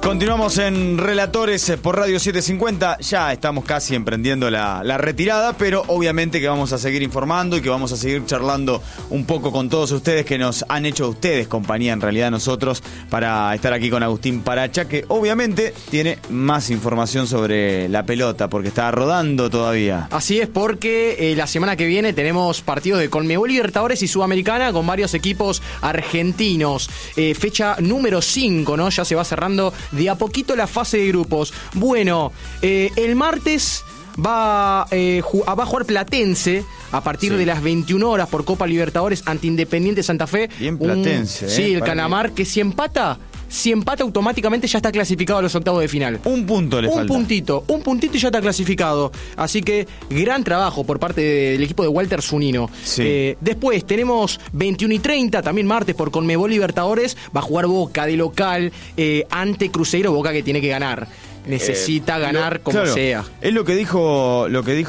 Continuamos en Relatores por Radio 750. Ya estamos casi emprendiendo la retirada, pero obviamente que vamos a seguir informando y que vamos a seguir charlando un poco con todos ustedes que nos han hecho ustedes compañía, en realidad nosotros, para estar aquí con Agustín Paracha, que obviamente tiene más información sobre la pelota, porque está rodando todavía. Así es, porque la semana que viene tenemos partidos de Conmebol Libertadores y Sudamericana con varios equipos argentinos. Fecha número 5, ¿no? Ya se va cerrando de a poquito la fase de grupos. Bueno, el martes va a jugar Platense a partir de las 21 horas por Copa Libertadores ante Independiente Santa Fe. Bien Platense. Sí, el Canamar, que si empata automáticamente ya está clasificado a los octavos de final. Un punto le falta. Un puntito y ya está clasificado. Así que gran trabajo por parte del equipo de Walter Zunino. Sí. Después tenemos 21:30, también martes por Conmebol Libertadores. Va a jugar Boca de local ante Cruzeiro. Boca que tiene que ganar. Necesita ganar como sea. Es lo que dijo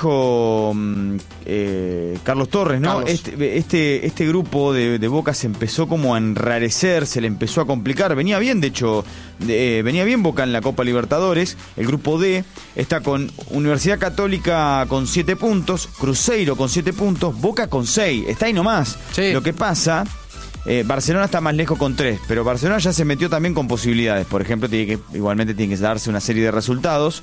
Carlos Torres, ¿no? Carlos. Este grupo de Boca se empezó como a enrarecer, se le empezó a complicar. Venía bien, de hecho, venía bien Boca en la Copa Libertadores. El grupo D está con Universidad Católica con 7 puntos, Cruzeiro con 7 puntos, Boca con 6. Está ahí nomás. Sí. Lo que pasa... Barcelona está más lejos con 3, pero Barcelona ya se metió también con posibilidades. Por ejemplo, igualmente tiene que darse una serie de resultados.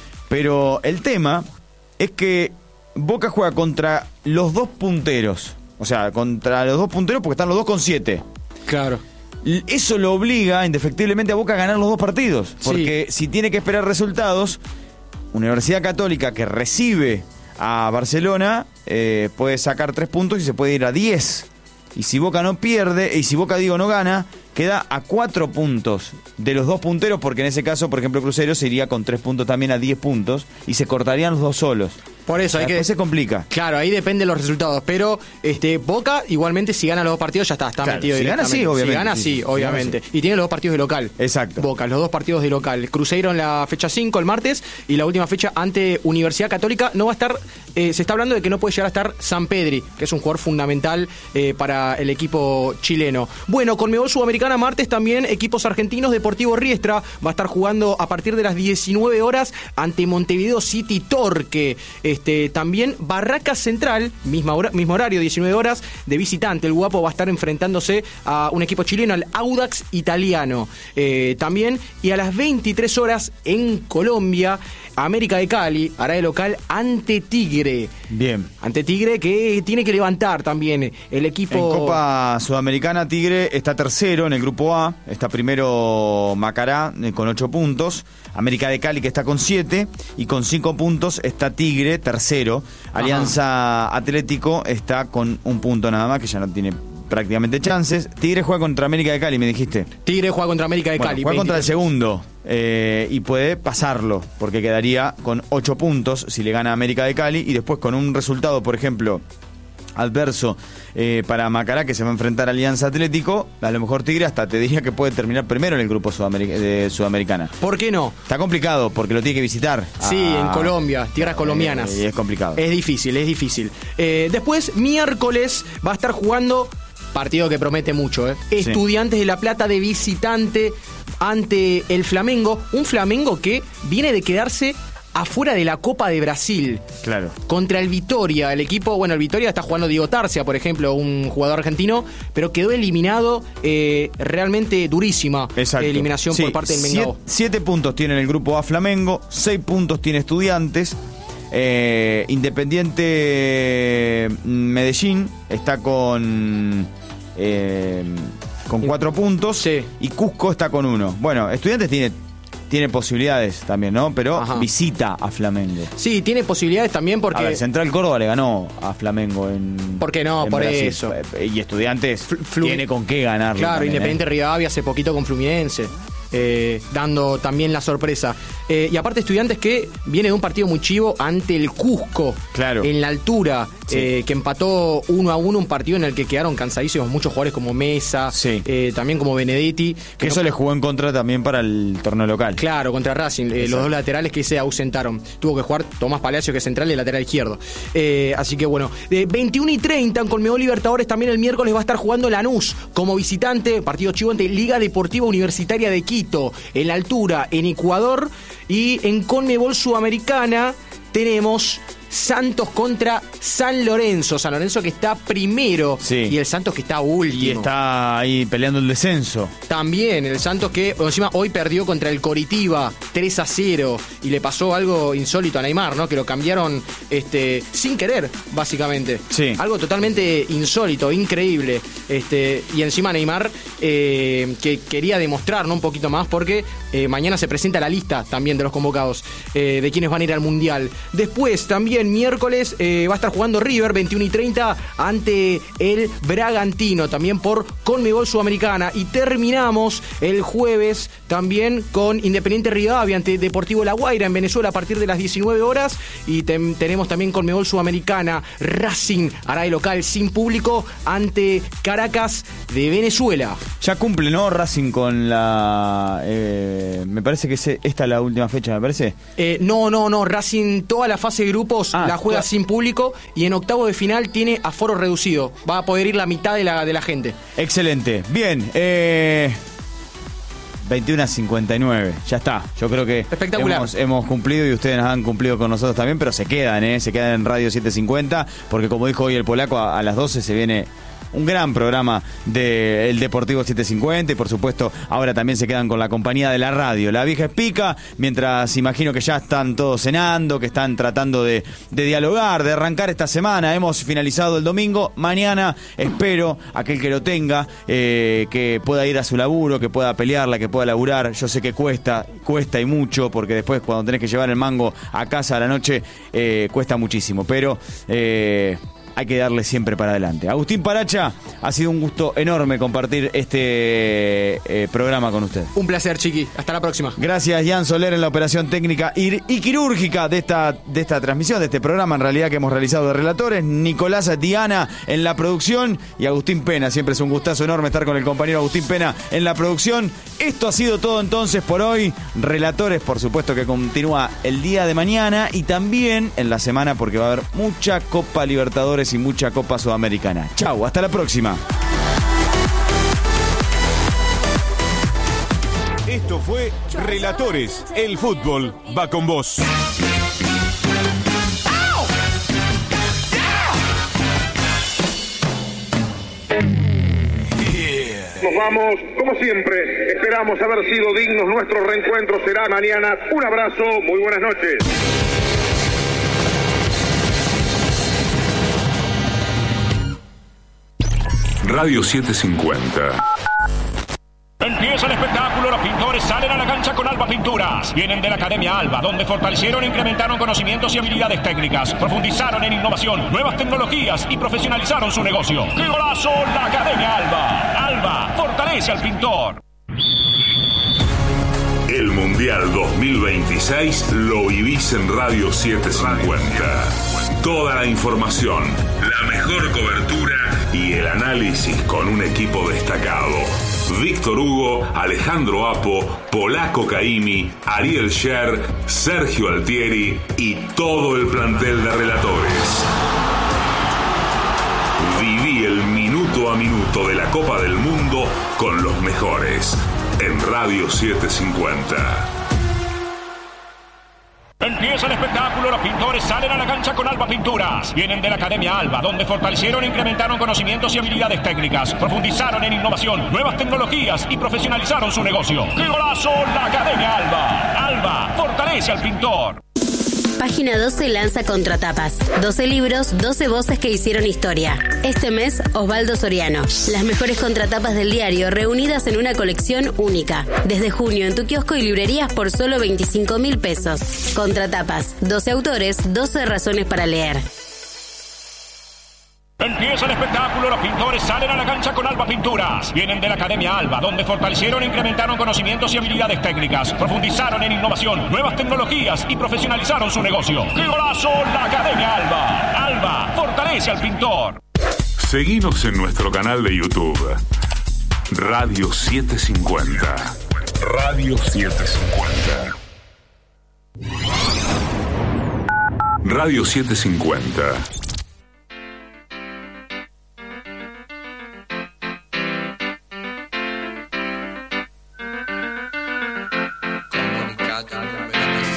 Pero el tema es que Boca juega contra los dos punteros. O sea, contra los dos punteros porque están los dos con 7. Claro. Eso lo obliga indefectiblemente a Boca a ganar los dos partidos. Porque si tiene que esperar resultados, Universidad Católica, que recibe a Barcelona, puede sacar 3 puntos y se puede ir a 10. Y si Boca no pierde, y si Boca, no gana, queda a 4 puntos de los dos punteros, porque en ese caso, por ejemplo, Cruzeiro se iría con 3 puntos también a 10 puntos, y se cortarían los dos solos. Por eso después se complica. Claro, ahí depende de los resultados. Pero Boca, igualmente, si gana los dos partidos, ya está claro, metido si directamente. Gana, sí, obviamente. Si gana, sí, obviamente. Y tiene los dos partidos de local. Exacto. Boca, los dos partidos de local. Cruzeiro en la fecha 5, el martes, y la última fecha ante Universidad Católica. No va a estar, se está hablando de que no puede llegar a estar Sampedri, que es un jugador fundamental para el equipo chileno. Bueno, Conmebol Sudamericana, martes también, equipos argentinos. Deportivo Riestra va a estar jugando a partir de las 19 horas ante Montevideo City Torque. También Barracas Central, mismo horario, 19 horas, de visitante. El Guapo va a estar enfrentándose a un equipo chileno, al Audax italiano. También, y a las 23 horas en Colombia, América de Cali hará de local ante Tigre. Bien. Ante Tigre, que tiene que levantar también el equipo. En Copa Sudamericana, Tigre está tercero en el grupo A. Está primero Macará con 8 puntos. América de Cali, que está con 7. Y con 5 puntos está Tigre, tercero. Alianza Atlético está con 1 punto nada más, que ya no tiene prácticamente chances. Tigre juega contra América de Cali, me dijiste. Tigre juega contra América de Cali. Juega contra el segundo. Y puede pasarlo, porque quedaría con 8 puntos si le gana América de Cali. Y después con un resultado, por ejemplo, adverso para Macará, que se va a enfrentar a Alianza Atlético, a lo mejor Tigre hasta te diría que puede terminar primero en el grupo de Sudamericana. ¿Por qué no? Está complicado porque lo tiene que visitar. Sí, en Colombia, tierras colombianas. Y es complicado. Es difícil. Después, miércoles, va a estar jugando, partido que promete mucho, Estudiantes de La Plata de visitante ante el Flamengo. Un Flamengo que viene de quedarse afuera de la Copa de Brasil. Claro. Contra el Vitória. El equipo, el Vitória está jugando Diego Tarcia, por ejemplo, un jugador argentino, pero quedó eliminado, realmente durísima. Exacto. Eliminación por parte del Mengao. 7 puntos tiene en el grupo A Flamengo, 6 puntos tiene Estudiantes. Independiente Medellín está con 4 puntos. Sí. Y Cusco está con 1. Bueno, Estudiantes tiene posibilidades también, ¿no? Pero visita a Flamengo. Sí, tiene posibilidades también porque... A ver, Central Córdoba le ganó a Flamengo en... ¿Por qué no? Por Brasil. eso. Y Estudiantes tiene con qué ganarlo. Claro, también, Independiente Rivadavia hace poquito con Fluminense. Dando también la sorpresa. Y aparte Estudiantes que viene de un partido muy chivo ante el Cusco. Claro. En la altura. que empató 1-1 un partido en el que quedaron cansadísimos muchos jugadores como Mesa, también como Benedetti. Que eso le jugó en contra también para el torneo local. Claro, contra Racing, los dos laterales que se ausentaron. Tuvo que jugar Tomás Palacio, que es central, y lateral izquierdo. Así que bueno, de 21:30 en Conmebol Libertadores también el miércoles va a estar jugando Lanús como visitante, partido chivo ante Liga Deportiva Universitaria de Quito, en la altura, en Ecuador. Y en Conmebol Sudamericana tenemos Santos contra San Lorenzo. San Lorenzo que está primero y el Santos que está último. Y está ahí peleando el descenso. También el Santos que encima hoy perdió contra el Coritiba 3-0 y le pasó algo insólito a Neymar, ¿no? Que lo cambiaron sin querer, básicamente. Sí. Algo totalmente insólito, increíble. Y encima Neymar que quería demostrar, ¿no? Un poquito más porque mañana se presenta la lista también de los convocados de quienes van a ir al Mundial. Después también miércoles va a estar jugando River 21:30 ante el Bragantino, también por Conmebol Sudamericana. Y terminamos el jueves también con Independiente Rivadavia ante Deportivo La Guaira en Venezuela a partir de las 19 horas. Y tenemos también Conmebol Sudamericana. Racing hará de local sin público ante Caracas de Venezuela. Ya cumple, ¿no? Racing con la... me parece que esta es la última fecha, ¿me parece? No. Racing toda la fase de grupos la juega sin público y en octavos de final tiene aforo reducido. Va a poder ir la mitad de la gente. Excelente. Bien. 21:59. Ya está. Yo creo que espectacular. Hemos cumplido y ustedes han cumplido con nosotros también, pero se quedan en Radio 750, porque como dijo hoy el polaco, a las 12 se viene un gran programa del Deportivo 750 y por supuesto ahora también se quedan con la compañía de la radio, La Vieja Espica, mientras imagino que ya están todos cenando, que están tratando de dialogar, de arrancar esta semana. Hemos finalizado el domingo, mañana espero aquel que lo tenga, que pueda ir a su laburo, que pueda pelearla, que pueda laburar. Yo sé que cuesta y mucho, porque después cuando tenés que llevar el mango a casa a la noche cuesta muchísimo, pero hay que darle siempre para adelante. Agustín Paracha, ha sido un gusto enorme compartir este programa con usted. Un placer, Chiqui. Hasta la próxima. Gracias, Ian Soler, en la operación técnica y quirúrgica de esta transmisión, de este programa en realidad que hemos realizado de relatores. Nicolás Diana en la producción y Agustín Pena. Siempre es un gustazo enorme estar con el compañero Agustín Pena en la producción. Esto ha sido todo entonces por hoy. Relatores, por supuesto, que continúa el día de mañana y también en la semana, porque va a haber mucha Copa Libertadores y mucha Copa Sudamericana. Chau, hasta la próxima. Esto fue Relatores. El fútbol va con vos. Nos vamos, como siempre, esperamos haber sido dignos. Nuestro reencuentro será mañana. Un abrazo, muy buenas noches. Radio 750. Empieza el espectáculo, los pintores salen a la cancha con Alba Pinturas. Vienen de la Academia Alba, donde fortalecieron e incrementaron conocimientos y habilidades técnicas, profundizaron en innovación, nuevas tecnologías y profesionalizaron su negocio. ¡Qué golazo! La Academia Alba. Alba, fortalece al pintor. El Mundial 2026 lo vivís en Radio 750. Toda la información, la mejor cobertura y el análisis con un equipo destacado. Víctor Hugo, Alejandro Apo, Polaco Caimi, Ariel Sher, Sergio Altieri y todo el plantel de relatores. Viví el minuto a minuto de la Copa del Mundo con los mejores en Radio 750. Empieza el espectáculo, los pintores salen a la cancha con Alba Pinturas. Vienen de la Academia Alba, donde fortalecieron e incrementaron conocimientos y habilidades técnicas, profundizaron en innovación, nuevas tecnologías y profesionalizaron su negocio. ¡Qué golazo! La Academia Alba. Alba, fortalece al pintor. Página 12 lanza Contratapas. 12 libros, 12 voces que hicieron historia. Este mes, Osvaldo Soriano. Las mejores contratapas del diario reunidas en una colección única. Desde junio en tu kiosco y librerías por solo 25.000 pesos. Contratapas. 12 autores, 12 razones para leer. Empieza el espectáculo, los pintores salen a la cancha con Alba Pinturas. Vienen de la Academia Alba, donde fortalecieron e incrementaron conocimientos y habilidades técnicas. Profundizaron en innovación, nuevas tecnologías y profesionalizaron su negocio. ¡Qué golazo! La Academia Alba. Alba, fortalece al pintor. Seguinos en nuestro canal de YouTube. Radio 750. Radio 750. Radio 750.